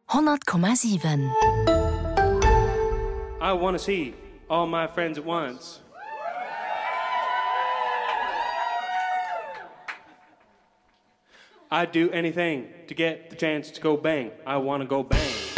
100,7. I want to see all my friends at once. I'd do anything to get the chance to go bang. I want to go bang.